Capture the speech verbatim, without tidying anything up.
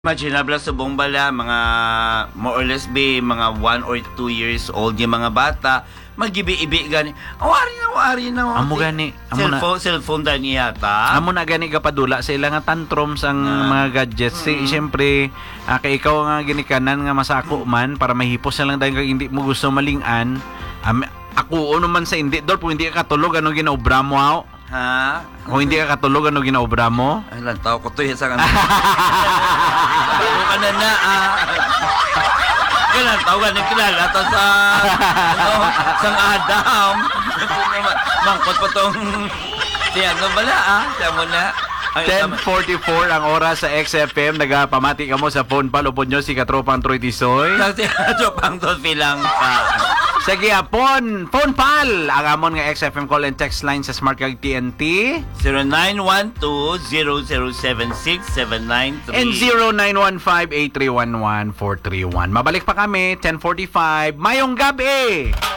Imaginable sa buong bala, mga more or less be, mga one or two years old yung mga bata, magibi-ibi gani. Awari na, awari na. Amo gani. Amo na. Cellphone, cellphone dani yata. Amo na gani kapadula sa ilang nga tantrums ang Ah. mga gadgets. Mm-hmm. Siyempre, ah, kay ikaw nga ginikanan nga masako man para mahipos na lang dahil kag hindi mo gusto malingan. Um, ako ano man sa hindi dol kung hindi ka katulog ano ginaobra mo aw. Ha? Kung hindi ka katulog ano ginaobra mo. Ay, lang tao ko to yan sa kanila. Ano ka na na, ah. Kailan tao ka na kilala to sa, ano, sang Adam. Mangkot pa tong, siya nga bala, ah. Siya mo na. Ang ten isang- forty-four ang oras sa X F M. Nagapamati ka mo sa phone pal. Upod nyo si Katropang Troy Tisoy. Kasi ito pang to silang pa. Sige, phone. Phone pal. Ang amon nga X F M call and text line sa Smart Kag T N T. zero nine one two zero zero seven six seven nine three. And zero nine one five eight three one one four three one. Mabalik pa kami, ten forty-five. Mayong gabi!